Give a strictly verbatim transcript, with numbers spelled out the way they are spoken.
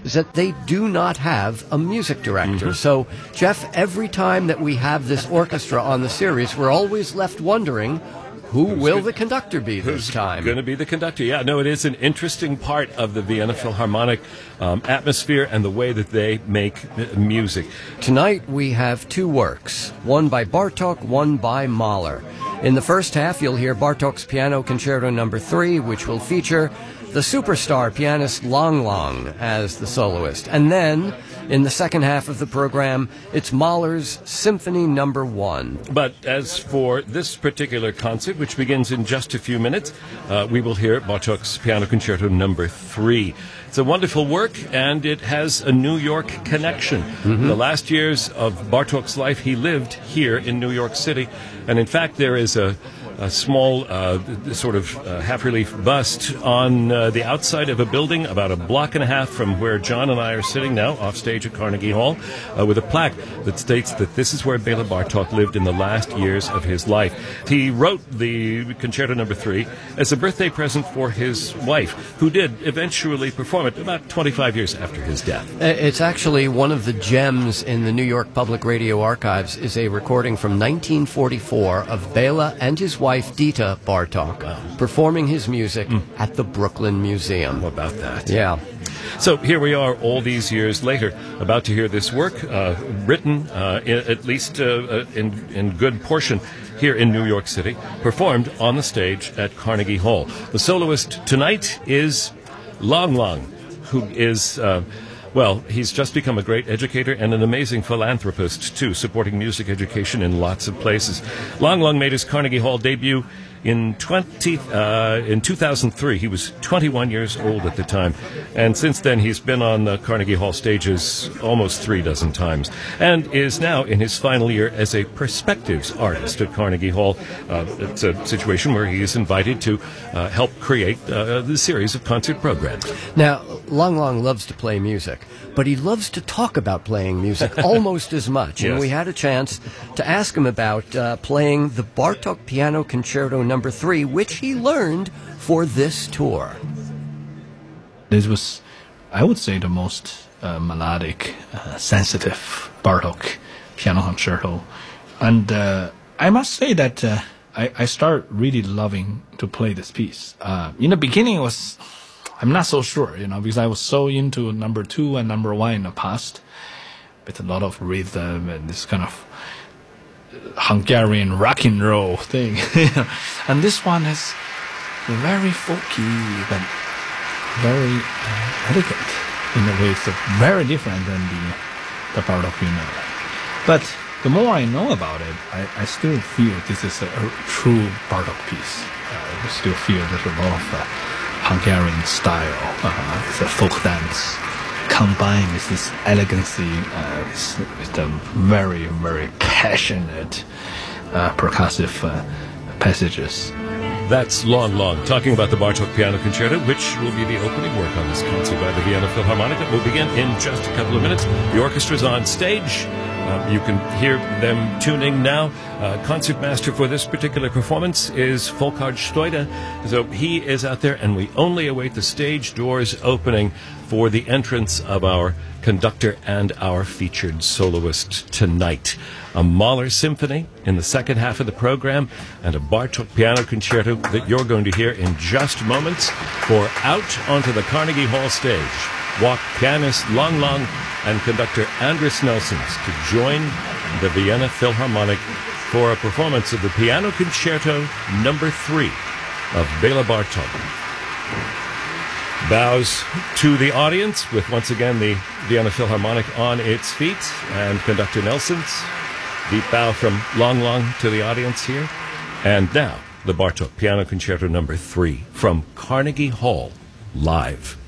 is that they do not have a music director. Mm-hmm. So, Jeff, every time that we have this orchestra on the series, we're always left wondering, who Who's will good? the conductor be this Who's time? going to be the conductor? Yeah, no, it is an interesting part of the Vienna Philharmonic um, atmosphere and the way that they make m- music. Tonight we have two works, one by Bartók, one by Mahler. In the first half, you'll hear Bartók's Piano Concerto Number Three, which will feature the superstar pianist Lang Lang as the soloist. And then, in the second half of the program, it's Mahler's Symphony Number One. But as for this particular concert, which begins in just a few minutes, uh, we will hear Bartók's Piano Concerto Number Three. It's a wonderful work, and it has a New York connection. Mm-hmm. The last years of Bartók's life, he lived here in New York City. And in fact, there is a a small uh, sort of uh, half-relief bust on uh, the outside of a building about a block and a half from where John and I are sitting now, off stage at Carnegie Hall, uh, with a plaque that states that this is where Bela Bartók lived in the last years of his life. He wrote the Concerto Number Three as a birthday present for his wife, who did eventually perform it about twenty-five years after his death. It's actually one of the gems in the New York Public Radio Archives is a recording from nineteen forty-four of Bela and his wife wife Dita Bartók wow. performing his music mm. at the Brooklyn Museum. How about that? Yeah. So here we are all these years later, about to hear this work, uh, written uh, in, at least uh, in, in good portion here in New York City, performed on the stage at Carnegie Hall. The soloist tonight is Lang Lang, who is... Uh, Well, he's just become a great educator and an amazing philanthropist, too, supporting music education in lots of places. Lang Lang made his Carnegie Hall debut in twenty uh, in two thousand three. He was twenty-one years old at the time. And since then, he's been on the Carnegie Hall stages almost three dozen times and is now in his final year as a perspectives artist at Carnegie Hall. Uh, it's a situation where he is invited to uh, help create uh, the series of concert programs. Now, Lang Lang loves to play music, but he loves to talk about playing music almost as much. Yes. And we had a chance to ask him about uh, playing the Bartók Piano Concerto Number Three, which he learned for this tour. This was, I would say, the most uh, melodic, uh, sensitive Bartók piano concerto. And uh, I must say that uh, I, I started really loving to play this piece. Uh, in the beginning, it was... I'm not so sure, you know, because I was so into number two and number one in the past, with a lot of rhythm and this kind of Hungarian rock and roll thing. And this one is very folky, but very uh, elegant in a way. It's very different than the, the Bartók you know. But the more I know about it, I, I still feel this is a, a true Bartók piece. Uh, I still feel there's a lot of... Uh, Hungarian style, uh, it's a folk dance, combined with this elegancy, uh, with, with the very, very passionate uh, percussive uh, passages. That's Lang Lang, talking about the Bartók Piano Concerto, which will be the opening work on this concert by the Vienna Philharmonic. It will begin in just a couple of minutes. The orchestra's on stage. Uh, you can hear them tuning now. Uh, concertmaster for this particular performance is Volkard Stoida. So he is out there, and we only await the stage doors opening for the entrance of our conductor and our featured soloist tonight. A Mahler symphony in the second half of the program, and a Bartók Piano Concerto that you're going to hear in just moments. For out onto the Carnegie Hall stage walk pianist Lang Lang and conductor Andris Nelsons to join the Vienna Philharmonic for a performance of the Piano Concerto Number Three of Bela Bartók. Bows to the audience with once again the Vienna Philharmonic on its feet and conductor Nelsons. Deep bow from Lang Lang to the audience here. And now the Bartók Piano Concerto Number Three from Carnegie Hall live.